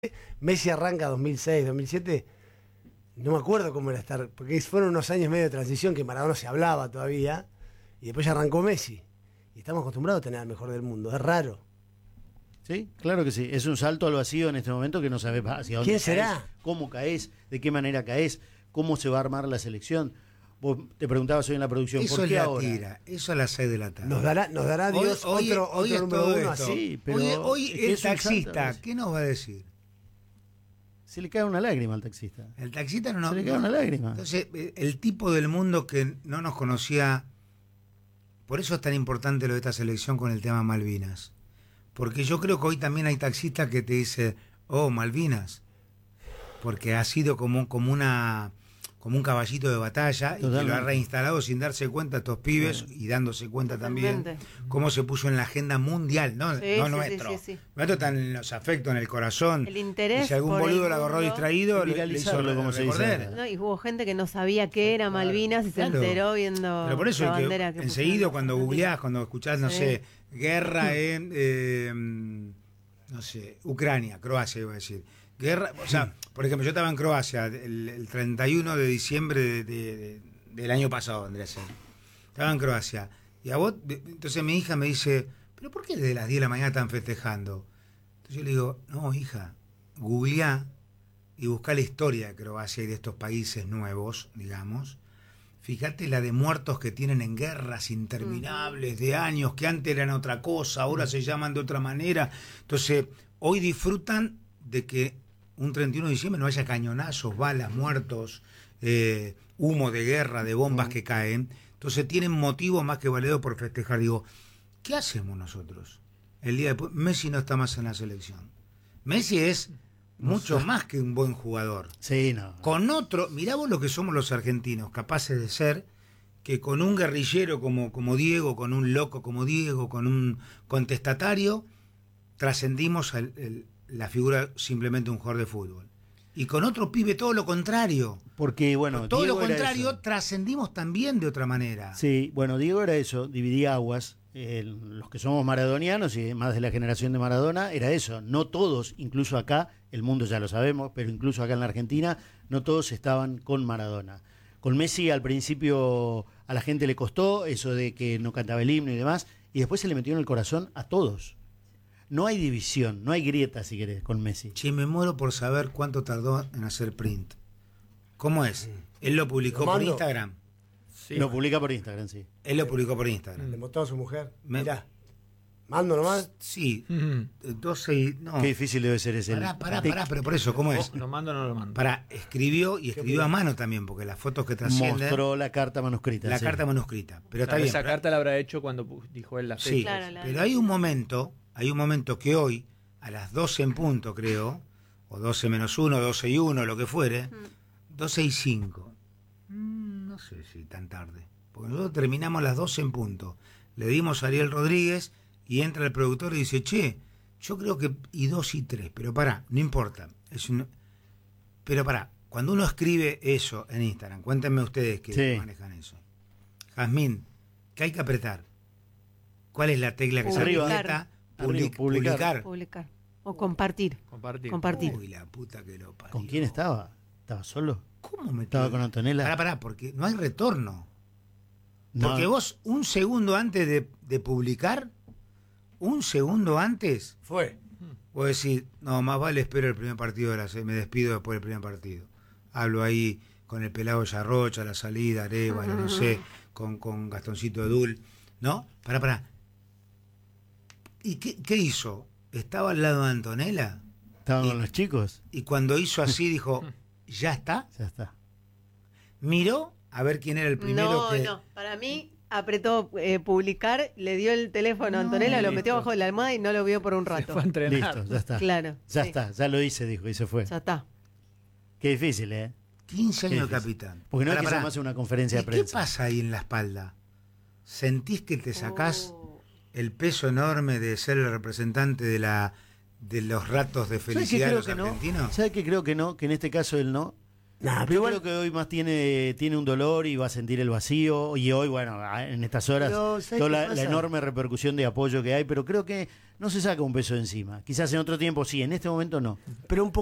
Messi arranca 2006, 2007, no me acuerdo cómo era estar, porque fueron unos años medio de transición que Maradona se hablaba todavía, y después ya arrancó Messi. Y estamos acostumbrados a tener al mejor del mundo, es raro. Sí, claro que sí. Es un salto al vacío en este momento que no sabes hacia dónde ¿Quién caes, será? cómo caes, de qué manera caes, cómo se va a armar la selección. Vos te preguntabas hoy en la producción, Eso ¿por es qué la ahora? tira, eso a las 6 de la tarde. Nos dará Dios otro es número todo uno esto. así. Sí, pero Hoy es que el es un salto al taxista, vacío. ¿qué nos va a decir? Se le cae una lágrima al taxista. El taxista no Se le cae una lágrima. Entonces, el tipo del mundo que no nos conocía, por eso es tan importante lo de esta selección con el tema Malvinas. Porque yo creo que hoy también hay taxistas que te dicen, oh, Malvinas. Porque ha sido como un caballito de batalla. Totalmente. Y que lo ha reinstalado sin darse cuenta estos pibes y dándose cuenta también Totalmente. cómo se puso en la agenda mundial, no, Sí, no sí, nuestro. sí. Nuestro está en los afectos, en el corazón. El interés Y si algún por boludo el lo agarró mundo. distraído, le hizo Viralizarlo, como se dice recordar. acá. No, y hubo gente que no sabía qué era Malvinas y se Claro. enteró viendo Pero por eso la es que bandera que enseguida pusieron. cuando googleás, cuando escuchás, no Sí. sé, guerra en, no sé, Ucrania, Croacia iba a decir. Guerra, o sea, por ejemplo, yo estaba en Croacia el 31 de diciembre del año pasado, vendría a ser. Estaba en Croacia. Y a vos, entonces mi hija me dice, ¿pero por qué desde las 10 de la mañana están festejando? Entonces yo le digo, no, hija, googleá y buscá la historia de Croacia y de estos países nuevos, digamos. Fíjate la de muertos que tienen en guerras interminables de años, que antes eran otra cosa, ahora se llaman de otra manera. Entonces, hoy disfrutan de que un 31 de diciembre no haya cañonazos, balas, muertos, humo de guerra, de bombas que caen. Entonces, tienen motivo más que valedor por festejar. Digo, ¿qué hacemos nosotros? El día después, Messi no está más en la selección. Messi es mucho más que un buen jugador. Sí, no. Con otro, mirá vos lo que somos los argentinos, capaces de ser, que con un guerrillero como Diego, con un loco como Diego, con un contestatario, trascendimos la figura simplemente de un jugador de fútbol. Y con otro pibe todo lo contrario. Porque, bueno, Todo Diego lo era contrario, eso. trascendimos también de otra manera. Sí, bueno, Diego era eso, dividía aguas. Los que somos maradonianos y más de la generación de Maradona, era eso. No todos, incluso acá, el mundo ya lo sabemos, pero incluso acá en la Argentina, no todos estaban con Maradona. Con Messi al principio a la gente le costó eso de que no cantaba el himno y demás, y después se le metió en el corazón a todos. No hay división, no hay grieta, si querés, con Messi. Che, me muero por saber cuánto tardó en hacer print. ¿Cómo es? Él lo publicó Lo por mando. Instagram. Sí, Lo publica por Instagram, sí. Él lo publicó por Instagram. Le mostró a su mujer. Me- Mirá, mando nomás. Sí, Ujú. 12 y... No, Qué difícil debe ser ese. pará, pero por eso, ¿cómo es? ¿Lo mando o no lo mando? Escribió y escribió a mano también, porque las fotos que trascienden, Mostró la carta manuscrita. la sí. carta manuscrita. Pero está Claro, bien. esa pero- carta la habrá hecho cuando dijo él la fecha. sí, Claro, pero hay un momento que hoy, a las 12 en punto, creo, o 12 menos 1, 12 y 1, lo que fuere, 12 y 5. No sé si tan tarde. Porque nosotros terminamos a las 12 en punto. Le dimos a Ariel Rodríguez y entra el productor y dice, che, yo creo que... Y 2 y 3, pero pará, no importa. Pero pará, cuando uno escribe eso en Instagram, cuéntenme ustedes que Sí. manejan eso. Jazmín, ¿qué hay que apretar? ¿Cuál es la tecla que se Arriba. aprieta? Arriba, publicar. Publicar. O compartir. Compartir. Uy, la puta que lo parió. ¿Con quién estaba? ¿Estaba solo? ¿Cómo me ¿Estaba con Antonella? Pará, porque no hay retorno. No. Porque vos, un segundo antes de publicar, un segundo antes, Fue. vos decís, no, más vale espero el primer partido de me despido después del primer partido. Hablo ahí con el pelado Yarrocha, la salida, Arevalo, no sé, con Gastoncito Edul, ¿no? Pará. ¿Y qué hizo? ¿Estaba al lado de Antonella? ¿Estaba y- con los chicos? Y cuando hizo así dijo, ¿ya está? Ya está. Miró a ver quién era el primero que... No. Para mí apretó publicar, le dio el teléfono a No, Antonella, lo listo. metió bajo de la almohada y no lo vio por un Se rato. fue a entrenar. Listo, ya está. Claro. Ya sí. está, ya lo hice, dijo, y se fue. Ya está. Qué difícil, ¿eh? 15 Qué años de difícil. capitán. Porque no es Pará, que pará. llamas a una conferencia de ¿Y qué prensa. pasa ahí en la espalda? ¿Sentís que te sacás Oh. el peso enorme de ser el representante de los ratos de ¿Sabes qué felicidad de creo los que no? argentinos? ¿Sabes qué creo que no? Que en este caso él no. Nah, pero Yo igual, creo que hoy más tiene un dolor y va a sentir el vacío. Y hoy, bueno, en estas horas, Pero, ¿sabes toda qué la pasa? enorme repercusión de apoyo que hay, pero creo que no se saca un peso de encima. Quizás en otro tiempo sí, en este momento no. pero un